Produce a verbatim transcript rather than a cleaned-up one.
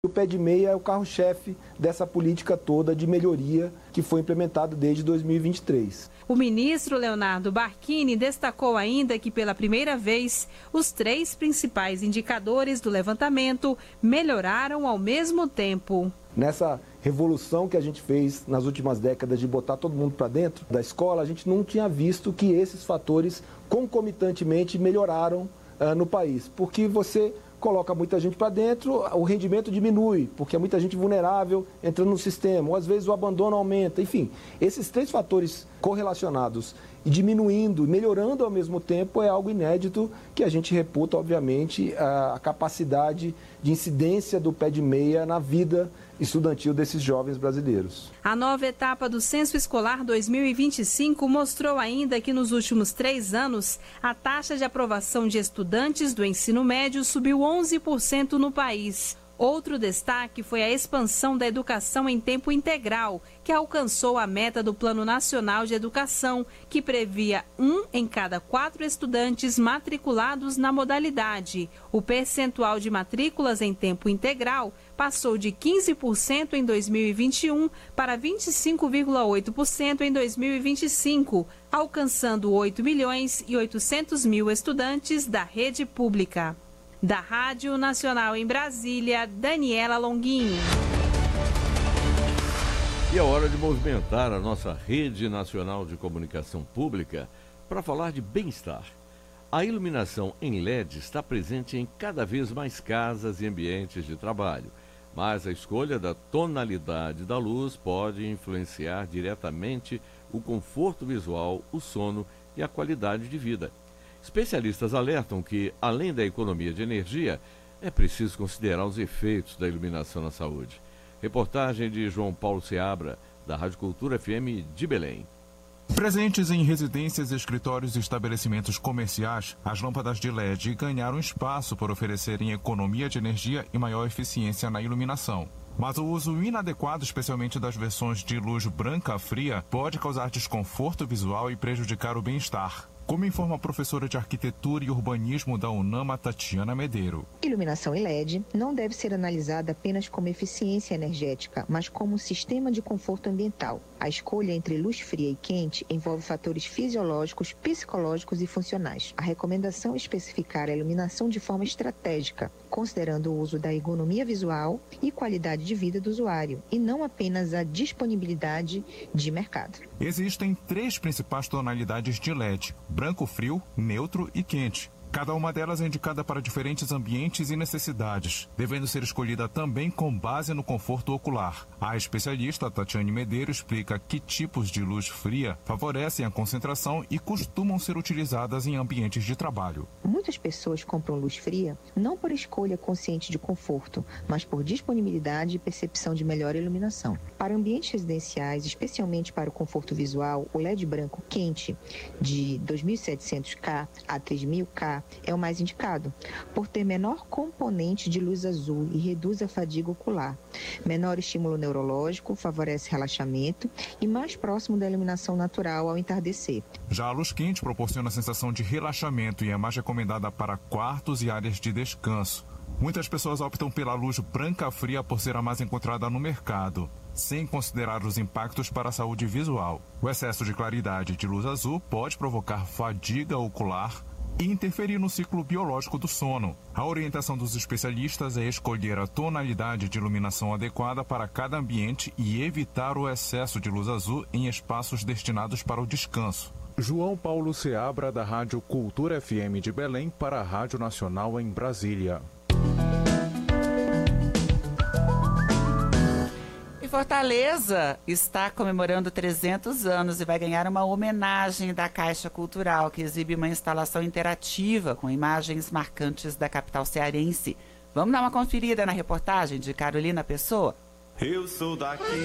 O pé de meia é o carro-chefe dessa política toda de melhoria que foi implementado desde dois mil e vinte e três. O ministro Leonardo Barquini destacou ainda que, pela primeira vez, os três principais indicadores do levantamento melhoraram ao mesmo tempo. Nessa revolução que a gente fez nas últimas décadas de botar todo mundo para dentro da escola, a gente não tinha visto que esses fatores concomitantemente melhoraram uh, no país, porque você coloca muita gente para dentro, o rendimento diminui, porque é muita gente vulnerável entrando no sistema, ou às vezes o abandono aumenta, enfim. Esses três fatores correlacionados e diminuindo, melhorando ao mesmo tempo é algo inédito que a gente reputa, obviamente, a capacidade de incidência do pé de meia na vida estudantil desses jovens brasileiros. A nova etapa do Censo Escolar dois mil e vinte e cinco mostrou ainda que nos últimos três anos a taxa de aprovação de estudantes do ensino médio subiu onze por cento no país. Outro destaque foi a expansão da educação em tempo integral, que alcançou a meta do Plano Nacional de Educação, que previa um em cada quatro estudantes matriculados na modalidade. O percentual de matrículas em tempo integral passou de quinze por cento em dois mil e vinte e um para vinte e cinco vírgula oito por cento em dois mil e vinte e cinco, alcançando oito milhões e oitocentos mil estudantes da rede pública. Da Rádio Nacional em Brasília, Daniela Longuinho. E é hora de movimentar a nossa Rede Nacional de Comunicação Pública para falar de bem-estar. A iluminação em L E D está presente em cada vez mais casas e ambientes de trabalho, mas a escolha da tonalidade da luz pode influenciar diretamente o conforto visual, o sono e a qualidade de vida. Especialistas alertam que, além da economia de energia, é preciso considerar os efeitos da iluminação na saúde. Reportagem de João Paulo Seabra, da Rádio Cultura F M de Belém. Presentes em residências, escritórios e estabelecimentos comerciais, as lâmpadas de L E D ganharam espaço por oferecerem economia de energia e maior eficiência na iluminação. Mas o uso inadequado, especialmente das versões de luz branca fria, pode causar desconforto visual e prejudicar o bem-estar. Como informa a professora de Arquitetura e Urbanismo da UNAMA, Tatiana Medeiro. Iluminação em L E D não deve ser analisada apenas como eficiência energética, mas como um sistema de conforto ambiental. A escolha entre luz fria e quente envolve fatores fisiológicos, psicológicos e funcionais. A recomendação é especificar a iluminação de forma estratégica, considerando o uso da ergonomia visual e qualidade de vida do usuário, e não apenas a disponibilidade de mercado. Existem três principais tonalidades de L E D: branco frio, neutro e quente. Cada uma delas é indicada para diferentes ambientes e necessidades, devendo ser escolhida também com base no conforto ocular. A especialista Tatiane Medeiro explica que tipos de luz fria favorecem a concentração e costumam ser utilizadas em ambientes de trabalho. Muitas pessoas compram luz fria não por escolha consciente de conforto, mas por disponibilidade e percepção de melhor iluminação. Para ambientes residenciais, especialmente para o conforto visual, o L E D branco quente de dois mil e setecentos K a três mil K é o mais indicado, por ter menor componente de luz azul e reduz a fadiga ocular. Menor estímulo neurológico, favorece relaxamento e mais próximo da iluminação natural ao entardecer. Já a luz quente proporciona a sensação de relaxamento e é mais recomendada para quartos e áreas de descanso. Muitas pessoas optam pela luz branca fria por ser a mais encontrada no mercado, sem considerar os impactos para a saúde visual. O excesso de claridade de luz azul pode provocar fadiga ocular e interferir no ciclo biológico do sono. A orientação dos especialistas é escolher a tonalidade de iluminação adequada para cada ambiente e evitar o excesso de luz azul em espaços destinados para o descanso. João Paulo Seabra, da Rádio Cultura F M de Belém, para a Rádio Nacional em Brasília. Fortaleza está comemorando trezentos anos e vai ganhar uma homenagem da Caixa Cultural, que exibe uma instalação interativa com imagens marcantes da capital cearense. Vamos dar uma conferida na reportagem de Carolina Pessoa? Eu sou daqui.